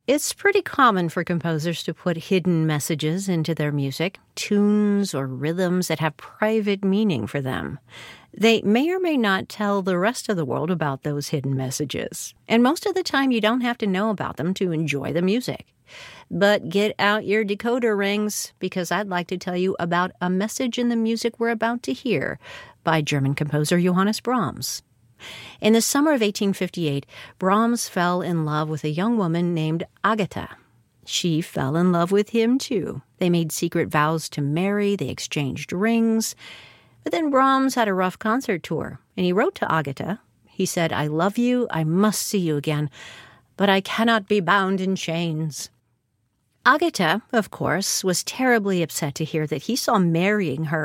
It's pretty common for composers to put hidden messages into their music, tunes or rhythms that have private meaning for them. They may or may not tell the rest of the world about those hidden messages. And most of the time, you don't have to know about them to enjoy the music. But get out your decoder rings, because I'd like to tell you about a message in the music we're about to hear by German composer Johannes Brahms. In the summer of 1858, Brahms fell in love with a young woman named Agatha. She fell in love with him, too. They made secret vows to marry, they exchanged rings. But then Brahms had a rough concert tour, and he wrote to Agatha. He said, "I love you, I must see you again, but I cannot be bound in chains." Agatha, of course, was terribly upset to hear that he saw marrying her